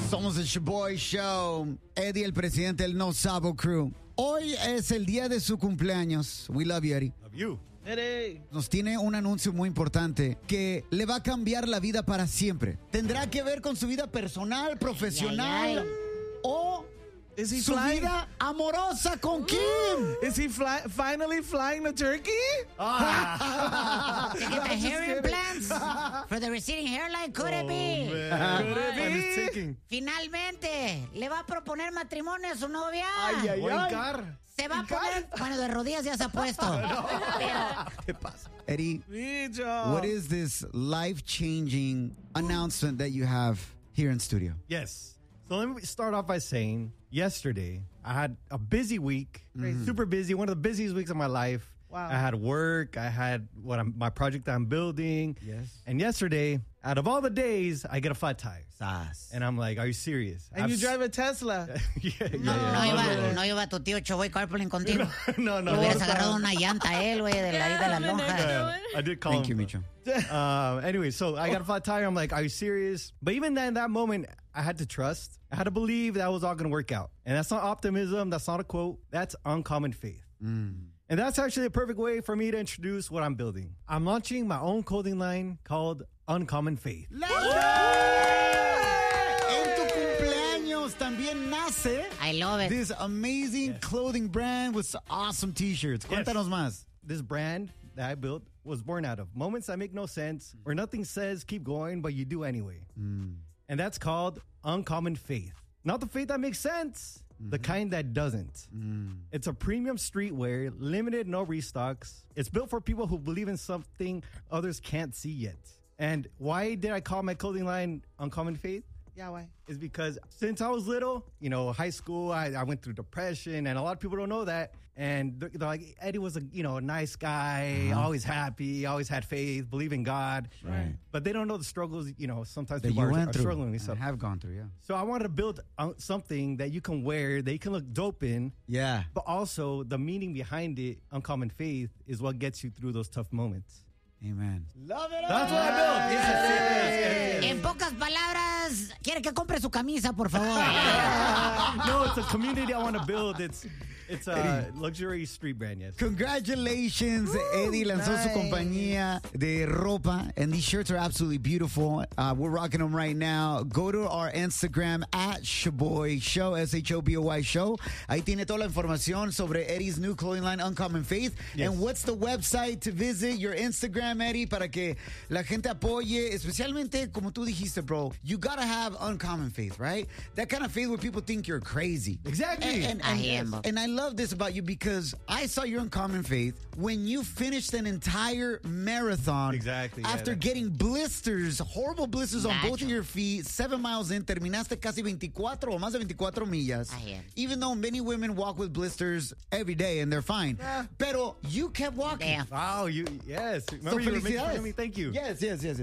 Somos el Shaboy Show. Eddie, el presidente del No Sabo Crew. Hoy es el día de su cumpleaños. We love you, Eddie. Love you. Eddie. Nos tiene un anuncio muy importante que le va a cambiar la vida para siempre. Tendrá que ver con su vida personal, profesional o Is he su flying? vida amorosa con Kim. Is he finally flying to Turkey? To get the hair implants for the receding hairline, could it be? Could it be? Finalmente, le va a proponer matrimonio a su novia. Se va a poner, bueno, de rodillas ya se ha puesto. ¿Qué pasa? Eddie, Bicho. what is this life-changing announcement that you have here in studio? Yes. So let me start off by saying, yesterday, I had a busy week, super busy, one of the busiest weeks of my life. Wow. I had work, I had my project that I'm building. Yes. And yesterday, out of all the days, I get a flat tire. Sas. And I'm like, are you serious? And you drive a Tesla. No iba tu tío Choboy carpooling contigo. No. Le hubieras agarrado una llanta a él, güey, de la ida de las lonjas. I did call Thank him. you, Micho. Anyway, so I got a flat tire. I'm like, are you serious? But even then, in that moment, I had to trust. I had to believe that was all going to work out. And that's not optimism. That's not a quote. That's uncommon faith. And that's actually a perfect way for me to introduce what I'm building. I'm launching my own clothing line called Uncommon Faith. En tu cumpleaños también nace I love it. this amazing clothing brand with awesome t-shirts. Cuéntanos más. This brand that I built was born out of moments that make no sense, where nothing says keep going, but you do anyway. And that's called Uncommon Faith. Not the faith that makes sense, the kind that doesn't. It's a premium streetwear, limited, no restocks. It's built for people who believe in something others can't see yet. And why did I call my clothing line Uncommon Faith? Yeah, why? Is because since I was little, high school, I went through depression, and a lot of people don't know that. And they're like, Eddie was a nice guy, always happy, always had faith, believe in God. Right. But they don't know the struggles, sometimes That people you are went through struggling with and stuff. have gone through, yeah. So I wanted to build something that you can wear, that you can look dope in, Yeah. but also the meaning behind it, Uncommon Faith, is what gets you through those tough moments. Amen. That's what I built. Yes. En pocas palabras, quiere que compre su camisa, por favor. No, it's a community I want to build. It's a luxury street brand, yes. Congratulations, Eddie lanzó su compañía de ropa, and these shirts are absolutely beautiful. We're rocking them right now. Go to our Instagram at Shaboy Show, SHOBOY Show. Ahí tiene toda la información sobre Eddie's new clothing line, Uncommon Faith. Yes. And what's the website to visit? Your Instagram, Eddie, para que la gente apoye, especialmente como tú dijiste, bro. You gotta have Uncommon Faith, right? That kind of faith where people think you're crazy. Exactly. And I am. And I love this about you because I saw your Uncommon Faith when you finished an entire marathon. Exactly, After yeah. getting blisters, horrible blisters on both of Nacho. your feet, 7 miles in, terminaste casi 24 o más de 24 millas. I am. Even though many women walk with blisters every day and they're fine. Pero you kept walking. Damn. Wow, yes. So Remember you were making fun felicidades. of me? Thank you. Yes.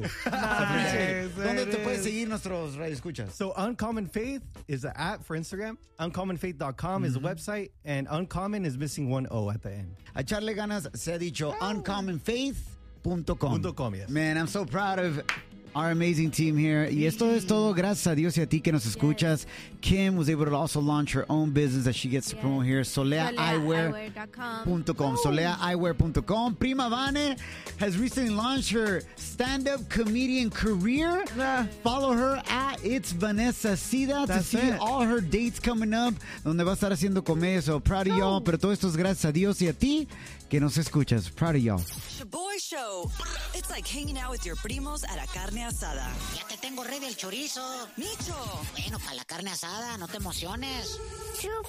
Nice. ¿Dónde te puedes seguir nuestros radioescuchas? So Uncommon Faith is the app for Instagram. UncommonFaith.com is the website. And Uncommon is missing one O at the end. A echarle ganas se ha dicho uncommonfaith.com. .com, yes. Man, I'm so proud of our amazing team here. Y esto es todo gracias a Dios y a ti que nos escuchas. Kim was able to also launch her own business that she gets to promote here. SoleaEyewear.com. SoleaEyewear.com. Prima Vane has recently launched her stand-up comedian career. Follow her at It's Vanessa Sida to That's see it. all her dates coming up, donde va a estar haciendo comedia. So proud of y'all. Pero todo esto es gracias a Dios y a ti que nos escuchas. Proud of y'all. Shaboy Show. It's like hanging out with your primos at a carne asada. Ya te tengo ready el chorizo. Micho. Bueno, para la carne asada, no te emociones.